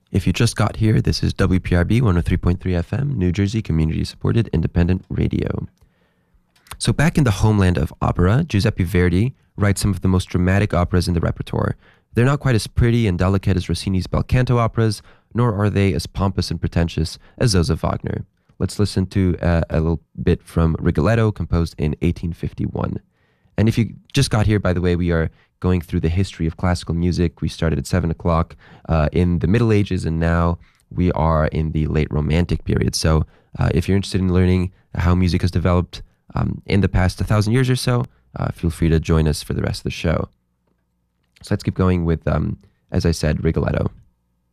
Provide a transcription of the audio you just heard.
If you just got here, this is WPRB 103.3 FM, New Jersey community-supported independent radio. So back in the homeland of opera, Giuseppe Verdi writes some of the most dramatic operas in the repertoire. They're not quite as pretty and delicate as Rossini's bel canto operas, nor are they as pompous and pretentious as those of Wagner. Let's listen to a little bit from Rigoletto, composed in 1851. And if you just got here, by the way, we are going through the history of classical music. We started at 7 o'clock in the Middle Ages, and now we are in the late Romantic period. So if you're interested in learning how music has developed in the past 1,000 years or so, feel free to join us for the rest of the show. So let's keep going with, as I said, Rigoletto.